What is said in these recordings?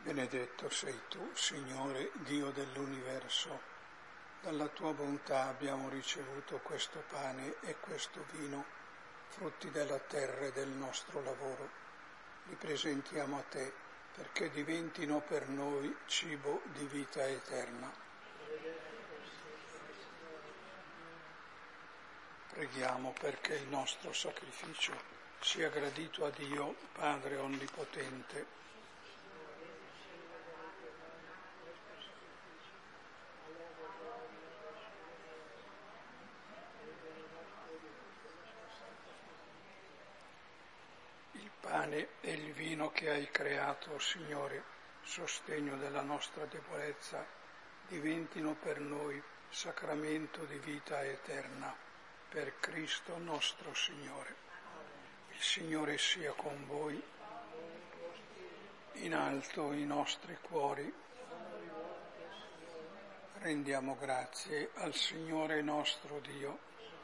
Benedetto sei tu, Signore, Dio dell'universo. Dalla tua bontà abbiamo ricevuto questo pane e questo vino, frutti della terra e del nostro lavoro. Li presentiamo a te perché diventino per noi cibo di vita eterna. Preghiamo perché il nostro sacrificio sia gradito a Dio, Padre Onnipotente. Il pane e il vino che hai creato, Signore, sostegno della nostra debolezza, diventino per noi sacramento di vita eterna, per Cristo nostro Signore. Il Signore sia con voi, in alto i nostri cuori. Rendiamo grazie al Signore nostro Dio.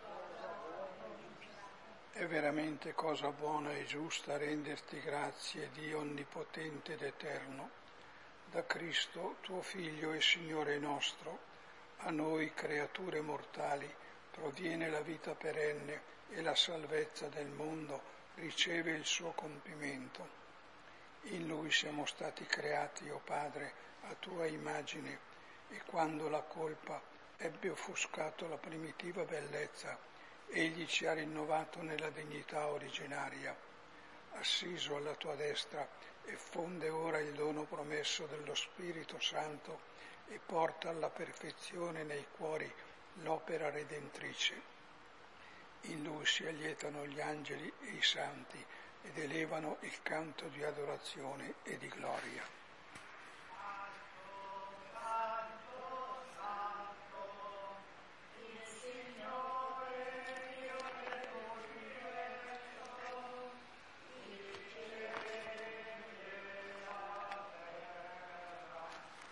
È veramente cosa buona e giusta renderti grazie, Dio onnipotente ed eterno. Da Cristo, tuo Figlio e Signore nostro, a noi creature mortali proviene la vita perenne e la salvezza del mondo riceve il suo compimento. In Lui siamo stati creati, o Padre, a tua immagine, e quando la colpa ebbe offuscato la primitiva bellezza, Egli ci ha rinnovato nella dignità originaria, assiso alla tua destra, e fonde ora il dono promesso dello Spirito Santo e porta alla perfezione nei cuori l'opera redentrice. In Lui si allietano gli angeli e i santi ed elevano il canto di adorazione e di gloria.